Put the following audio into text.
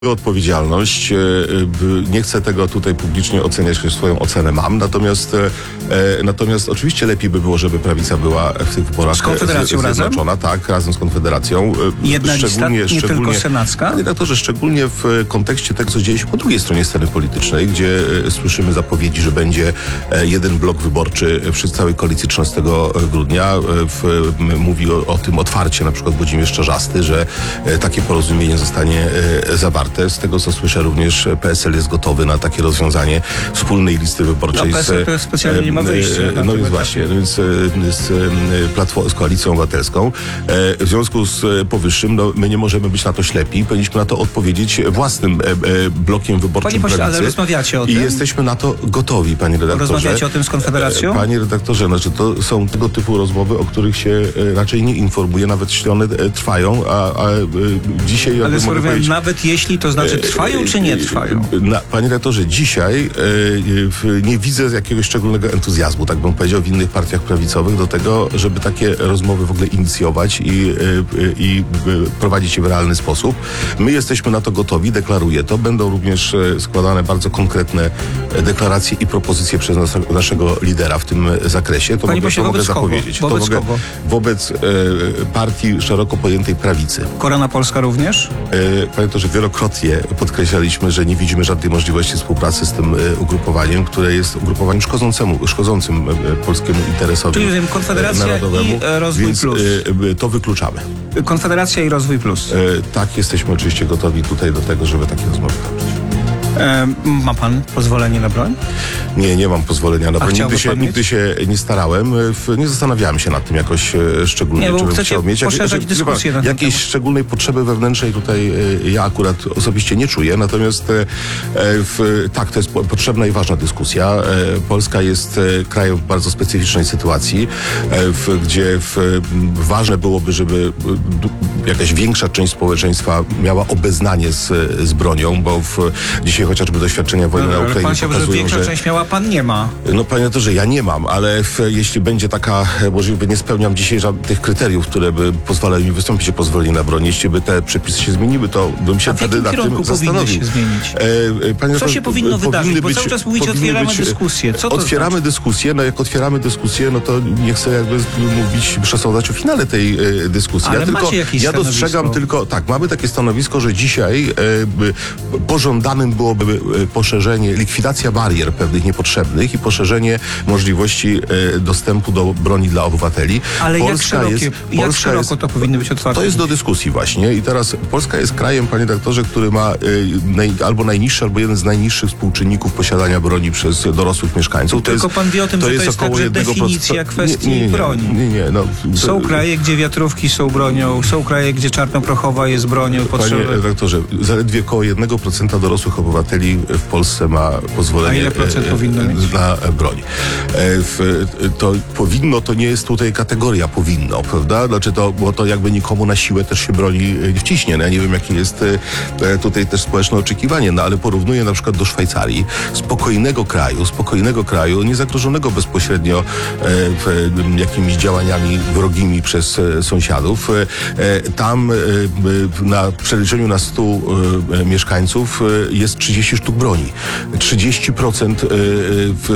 Odpowiedzialność. Nie chcę tego tutaj publicznie oceniać, choć swoją ocenę mam. Natomiast oczywiście lepiej by było, żeby prawica była w tych wyborach z Konfederacją zjednoczona. Tak, razem z Konfederacją. Jedna lista, nie tylko senacka? Panie redaktorze, szczególnie w kontekście tego, co dzieje się po drugiej stronie sceny politycznej, gdzie słyszymy zapowiedzi, że będzie jeden blok wyborczy przy całej koalicji 13 grudnia. Mówi o tym otwarcie na przykład Włodzimierz Czarzasty, że takie porozumienie zostanie zawarte. Z tego, co słyszę, również PSL jest gotowy na takie rozwiązanie wspólnej listy wyborczej. PSL to specjalnie nie ma wyjścia. No więc właśnie, z Koalicją Obywatelską. W związku z powyższym, my nie możemy być na to ślepi. Powinniśmy na to odpowiedzieć własnym blokiem wyborczym. Panie pośle, prawicy. ale rozmawiacie o tym? I jesteśmy na to gotowi, panie redaktorze. Rozmawiacie o tym z Konfederacją? Panie redaktorze, to są tego typu rozmowy, o których się raczej nie informuje, nawet jeśli one trwają, a dzisiaj... Ale mogę powiedzieć, nawet jeśli, to znaczy trwają czy nie trwają? Panie redaktorze, dzisiaj nie widzę jakiegoś szczególnego entuzjazmu, tak bym powiedział, w innych partiach prawicowych do tego, żeby takie rozmowy w ogóle inicjować i prowadzić je w realny sposób. My jesteśmy na to gotowi, deklaruję to. Będą również składane bardzo konkretne deklaracje i propozycje przez naszego lidera w tym zakresie. To mogę zapowiedzieć. Wobec kogo? Wobec partii szeroko pojętej prawicy. Korona Polska również? Panie redaktorze, wielokrotnie podkreślaliśmy, że nie widzimy żadnej możliwości współpracy z tym ugrupowaniem, które jest ugrupowaniem szkodzącym polskiemu interesowi Czyli Konfederacja narodowemu, i Rozwój więc Plus. To wykluczamy. Konfederacja i Rozwój Plus. Tak, jesteśmy oczywiście gotowi tutaj do tego, żeby takie rozmowy toczyć. Ma pan pozwolenie na broń? Nie mam pozwolenia na broń. Nigdy się nie starałem. Nie zastanawiałem się nad tym jakoś szczególnie, czy bym chciał mieć. Poszerzać dyskusję na ten jakiejś temat. szczególnej potrzeby wewnętrznej tutaj ja akurat osobiście nie czuję. Natomiast tak, to jest potrzebna i ważna dyskusja. Polska jest krajem w bardzo specyficznej sytuacji, gdzie ważne byłoby, żeby jakaś większa część społeczeństwa miała obeznanie z bronią, bo dzisiaj chociażby doświadczenia wojny na Ukrainie pan się pokazują, większa część miała, pan nie ma. No panie redaktorze, ja nie mam, ale jeśli będzie taka możliwe, nie spełniam dzisiaj tych kryteriów, które by pozwalały mi wystąpić o pozwolenie na broń. Jeśli by te przepisy się zmieniły, to bym się wtedy nad tym zastanowił. Się zmienić? Co się powinno wydarzyć? Bo cały czas mówicie, otwieramy dyskusję. Co to otwieramy znaczy? dyskusję, jak otwieramy dyskusję, to nie chcę mówić, przesądzać o finale tej dyskusji. Ale macie jakieś dostrzegam tylko, tak, mamy takie stanowisko, że dzisiaj pożądanym byłoby poszerzenie, likwidacja barier pewnych niepotrzebnych i poszerzenie możliwości dostępu do broni dla obywateli. Ale jak szeroko to powinny być otwarte? To jest do dyskusji właśnie i teraz Polska jest krajem, panie redaktorze, który ma albo najniższy, albo jeden z najniższych współczynników posiadania broni przez dorosłych mieszkańców. Tylko pan wie o tym, że to jest także definicja kwestii broni. Są kraje, gdzie wiatrówki są bronią, są kraje, gdzie czarnoprochowa jest bronią. Panie redaktorze, zaledwie około 1% dorosłych obywateli w Polsce ma pozwolenie. A ile procent powinno mieć? Na broń. To powinno, to nie jest tutaj kategoria powinno, prawda? Znaczy bo to jakby nikomu na siłę też się broni wciśnie. Ja nie wiem, jakie jest tutaj też społeczne oczekiwanie, ale porównuję na przykład do Szwajcarii, spokojnego kraju, niezagrożonego bezpośrednio jakimiś działaniami wrogimi przez sąsiadów. Tam na przeliczeniu na 100 mieszkańców jest 30 sztuk broni. 30%